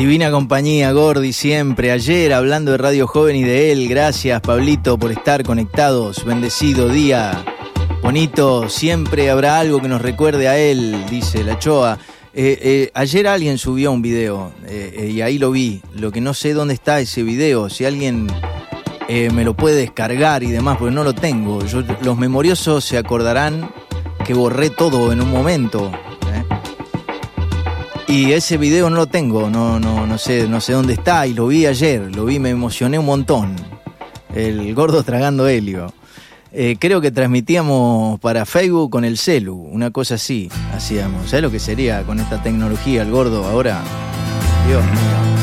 Divina compañía, Gordi, siempre. Ayer hablando de Radio Joven y de él. Gracias, Pablito, por estar conectados. Bendecido día. Bonito, siempre habrá algo que nos recuerde a él, dice la Choa. Ayer alguien subió un video y ahí lo vi. Lo que no sé dónde está ese video. Si alguien me lo puede descargar y demás, porque no lo tengo. Los memoriosos se acordarán que borré todo en un momento. Y ese video no lo tengo, no sé dónde está, y lo vi ayer, me emocioné un montón. El gordo tragando helio. Creo que transmitíamos para Facebook con el celu, una cosa así hacíamos. ¿Sabes lo que sería con esta tecnología el gordo ahora? Dios mío.